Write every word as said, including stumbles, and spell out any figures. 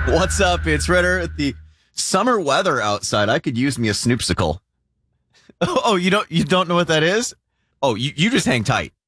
What's up? It's Ritter. The summer weather outside. I could use me a snoopsicle. Oh, you don't you don't know what that is? Oh, you, you just hang tight.